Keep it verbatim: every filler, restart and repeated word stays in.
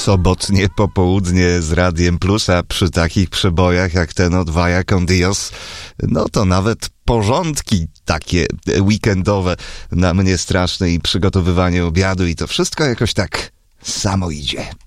sobotnie popołudnie z Radiem Plus, a przy takich przebojach jak ten od Vaya con Dios, no to nawet porządki takie weekendowe na mnie straszne i przygotowywanie obiadu i to wszystko jakoś tak samo idzie.